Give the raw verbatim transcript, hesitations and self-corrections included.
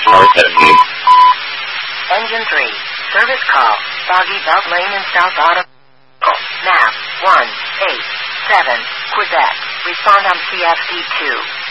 North Avenue. Engine three. Service call. Foggy Belt Lane in South Auto. Map one eight seven. Quebec. Respond on C F C two.